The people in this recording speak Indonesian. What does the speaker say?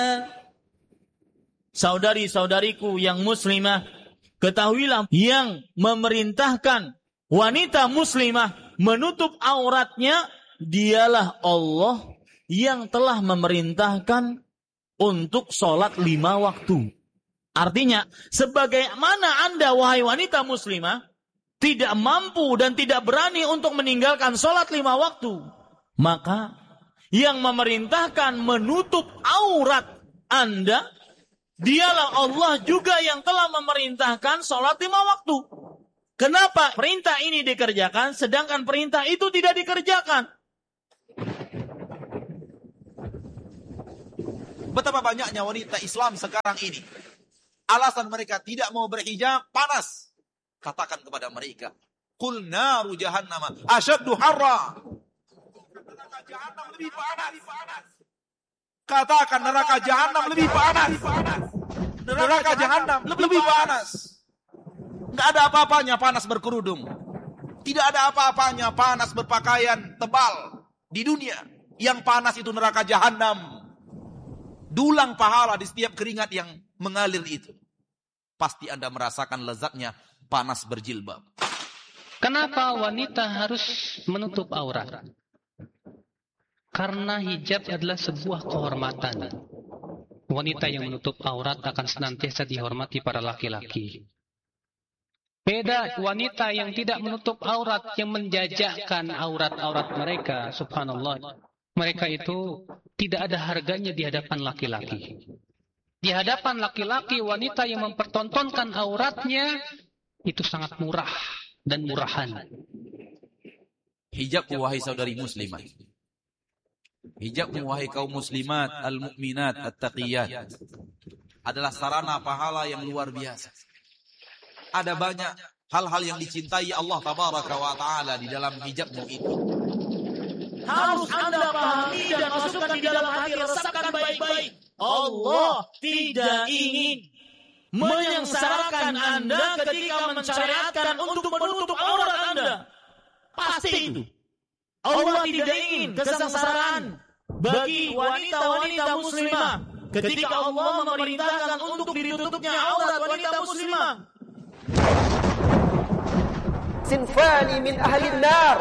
Saudari-saudariku yang muslimah, ketahuilah yang memerintahkan wanita muslimah menutup auratnya dialah Allah yang telah memerintahkan untuk sholat 5 waktu. Artinya, sebagaimana Anda wahai wanita muslimah tidak mampu dan tidak berani untuk meninggalkan sholat 5 waktu, maka yang memerintahkan menutup aurat Anda dialah Allah juga yang telah memerintahkan sholat 5 waktu. Kenapa perintah ini dikerjakan sedangkan perintah itu tidak dikerjakan? Betapa banyaknya wanita Islam sekarang ini, alasan mereka tidak mau berhijab panas. Katakan kepada mereka, qul naru jahannam asyaddu harra. Neraka jahanam lebih panas. Katakan neraka jahanam lebih panas. Neraka jahanam lebih panas. Enggak ada apa-apanya panas berkerudung. Tidak ada apa-apanya panas berpakaian tebal di dunia. Yang panas itu neraka jahanam. Dulang pahala di setiap keringat yang mengalir itu. Pasti Anda merasakan lezatnya panas berjilbab. Kenapa wanita harus menutup aurat? Karena hijab adalah sebuah kehormatan. Wanita yang menutup aurat akan senantiasa dihormati para laki-laki. Beda wanita yang tidak menutup aurat, yang menjajakkan aurat-aurat mereka, subhanallah. Mereka itu tidak ada harganya di hadapan laki-laki. Di hadapan laki-laki, wanita yang mempertontonkan auratnya itu sangat murah dan murahan. Hijab wahai saudari muslimat. Hijab wahai kaum muslimat, al-mu'minat, at-taqiyat, adalah sarana pahala yang luar biasa. Ada banyak hal-hal yang dicintai Allah tabaraka wa ta'ala di dalam hijabmu itu. Harus Anda pahami dan masukkan di dalam hati, resapkan baik-baik. Allah tidak ingin menyengsarakan Anda ketika mensyariatkan untuk menutup aurat Anda. Pasti itu. Allah tidak ingin kesengsaraan bagi wanita-wanita muslimah ketika Allah memerintahkan untuk ditutupnya aurat wanita muslimah. Sinfani min ahli an-nar.